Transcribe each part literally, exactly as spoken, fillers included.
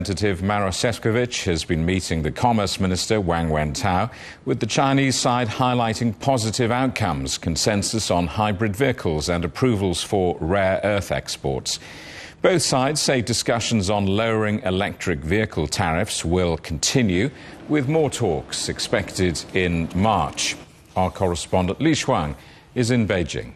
Representative Maros Sefcovic has been meeting the Commerce Minister Wang Wentao, with the Chinese side highlighting positive outcomes, consensus on hybrid vehicles and approvals for rare earth exports. Both sides say discussions on lowering electric vehicle tariffs will continue, with more talks expected in March. Our correspondent Li Shuang is in Beijing.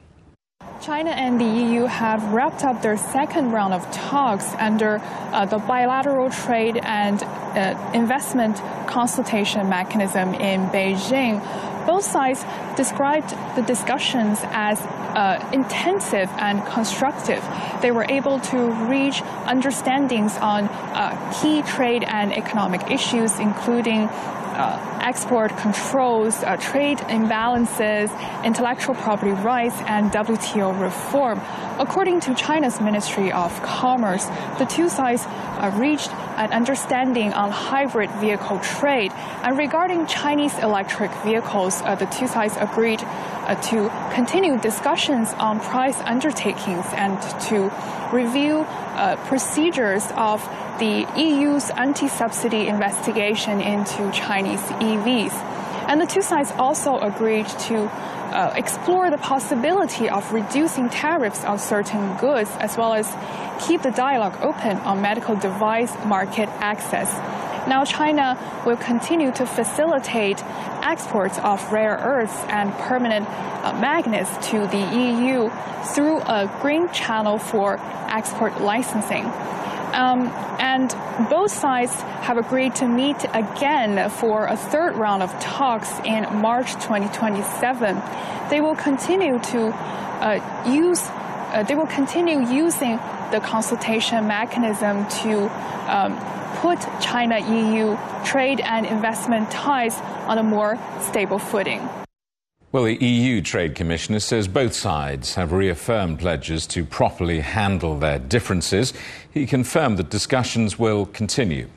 China and the E U have wrapped up their second round of talks under uh, the bilateral trade and uh, investment consultation mechanism in Beijing. Both sides described the discussions as uh, intensive and constructive. They were able to reach understandings on uh, key trade and economic issues, including Uh, export controls, uh, trade imbalances, intellectual property rights, and W T O reform. According to China's Ministry of Commerce, the two sides uh, reached an understanding on hybrid vehicle trade. And regarding Chinese electric vehicles, uh, the two sides agreed uh, to continue discussions on price undertakings and to review uh, procedures of the E U's anti-subsidy investigation into Chinese E Vs. And the two sides also agreed to uh, explore the possibility of reducing tariffs on certain goods, as well as keep the dialogue open on medical device market access. Now, China will continue to facilitate exports of rare earths and permanent uh, magnets to the E U through a green channel for export licensing. Um, and both sides have agreed to meet again for a third round of talks in March twenty twenty-seven. They will continue to uh, use, uh, they will continue using the consultation mechanism to um, put China-E U trade and investment ties on a more stable footing. Well, the E U Trade Commissioner says both sides have reaffirmed pledges to properly handle their differences. He confirmed that discussions will continue.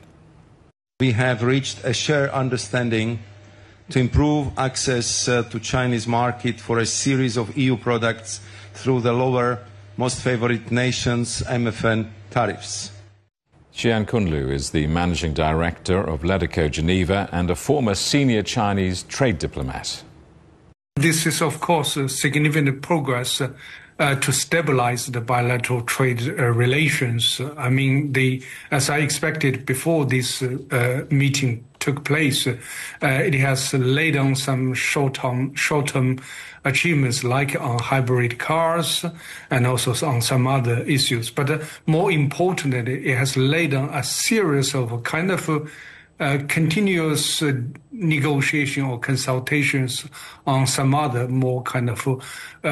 We have reached a shared understanding to improve access uh, to Chinese market for a series of E U products through the lower most favored nations M F N tariffs. Xian Kunlu is the managing director of Ledeco Geneva and a former senior Chinese trade diplomat. This is, of course, a significant progress uh, uh, to stabilize the bilateral trade uh, relations. I mean, the, as I expected before this uh, uh, meeting took place, uh, it has laid on some short-term, short-term achievements like on hybrid cars and also on some other issues. But uh, more importantly, it has laid on a series of kind of uh, Uh, continuous uh, negotiation or consultations on some other more kind of uh,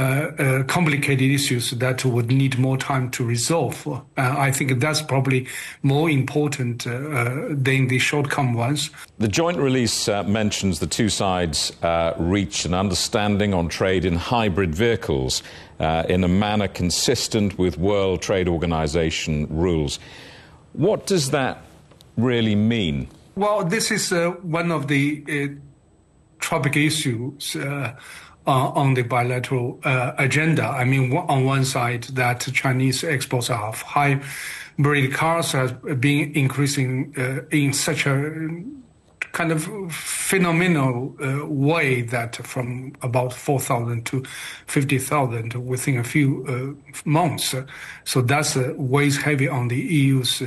uh, complicated issues that would need more time to resolve. Uh, I think that's probably more important uh, uh, than the short-term ones. The joint release uh, mentions the two sides uh, reach an understanding on trade in hybrid vehicles uh, in a manner consistent with World Trade Organization rules. What does that really mean? Well, this is uh, one of the uh, topic issues uh, uh, on the bilateral uh, agenda. I mean, on one side, that Chinese exports of hybrid cars have been increasing uh, in such a kind of phenomenal uh, way that from about four thousand to fifty thousand within a few uh, months. So that's uh, weighs heavy on the E U's uh,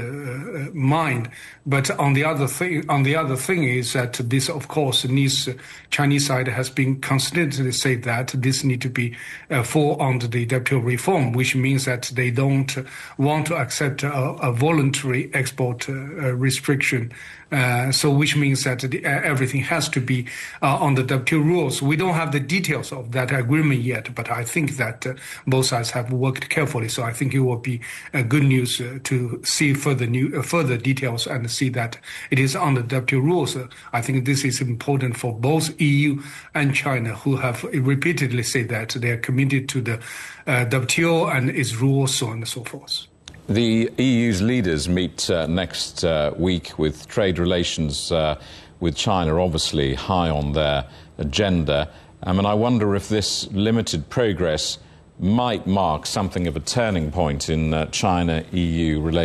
mind. But on the other thing, on the other thing is that this, of course, needs uh, Chinese side has been consistently say that this need to be uh, fall under the W T O reform, which means that they don't want to accept a, a voluntary export uh, restriction. Uh, so which means that the, uh, everything has to be uh, on the W T O rules. We don't have the details of that agreement yet, but I think that uh, both sides have worked carefully. So I think it will be uh, good news uh, to see further new, uh, further details and see that it is on the W T O rules. Uh, I think this is important for both E U and China, who have repeatedly said that they are committed to the uh, W T O and its rules, so on and so forth. The E U's leaders meet uh, next uh, week, with trade relations uh, with China obviously high on their agenda. Um, and I wonder if this limited progress might mark something of a turning point in uh, China-E U relations.